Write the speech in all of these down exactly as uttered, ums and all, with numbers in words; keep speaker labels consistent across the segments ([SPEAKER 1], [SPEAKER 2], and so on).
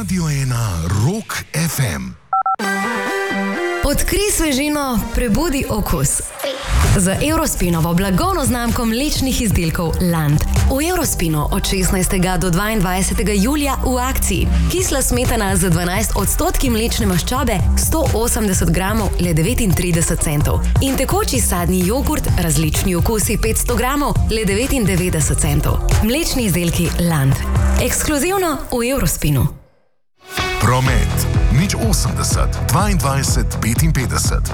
[SPEAKER 1] Radio ena Rock F M.
[SPEAKER 2] Odkrij svežino, prebudi okus. Z Eurospinovo blagovno znamko mlečnih izdelkov Land. V Eurospinu od šestnajstega do dvaindvajsetega julija v akciji. Kisla smetana za dvanajst odstotkov mlečne maščobe, sto osemdeset gramov, le devetintrideset centov. In tekoči sadni jogurt, različni okusi petsto gramov, le devetindevetdeset centov. Mlečni izdelki Land. Ekskluzivno v Eurospinu.
[SPEAKER 1] Promet nič osemdeset dvaindvajset petinpetdeset.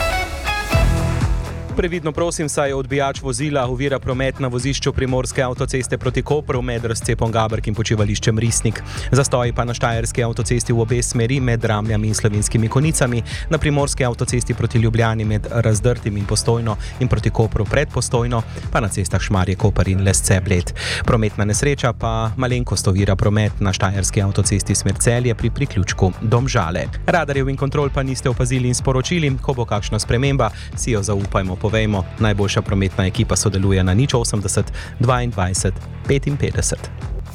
[SPEAKER 3] Previdno prosim, saj odbijač vozila ovira promet na vozišču Primorske avtoceste proti Kopru med razcepom Gaberk in počivališčem Risnik. Zastoji pa na Štajerski avtocesti v obe smeri med Ramljami in Slovenskimi Konicami, na Primorski avtocesti proti Ljubljani med Razdrtim in Postojno in proti Kopru pred Postojno, pa na cestah Šmarje, Koper in Lesce-Bled. Prometna nesreča pa malenkost ovira promet na Štajerski avtocesti smer Celje pri priključku Domžale. Radarjev in kontrol pa niste opazili in sporočili, ko bo kakšna sprememba, si jo zaupajmo. Povejmo, najboljša prometna ekipa sodeluje na nič osemdeset dvaindvajset petinpetdeset.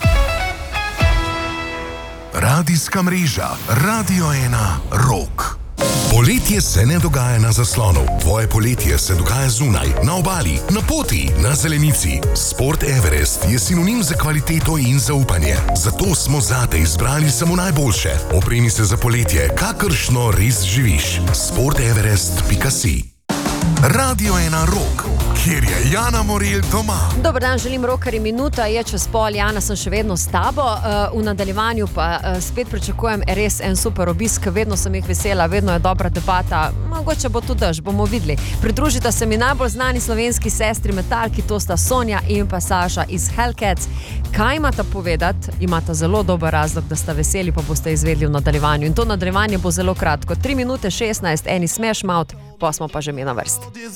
[SPEAKER 1] Radijska mreža Radio ena Rock. Poletje se ne dogaja na zaslonu. Tvoje poletje se dogaja zunaj, na obali, na poti, na zelenici. Sport Everest je sinonim za kvaliteto in zaupanje. Zato smo zate izbrali samo najboljše. Opremi se za poletje, kakršno res živiš. sport everest pika si. Radio ena Rock, kjer je Jana Morel doma.
[SPEAKER 4] Dober dan, želim rokerji, minuta je čez pol, Jana, sem še vedno s tabo. V nadaljevanju pa spet pričakujem res en super obisk, vedno sem jih vesela, vedno je dobra debata, mogoče bo tudi dež, bomo videli. Pridružita se mi najbolj znani slovenski sestri metalki, to sta Sonja in pa Saša iz Hellcats. Kaj imata povedati? Imata zelo dober razlog, da sta veseli, pa boste izvedli v nadaljevanju. In to nadaljevanje bo zelo kratko, tri minute šestnajst, eni Smash Mouth, pa smo pa že mi na vrst.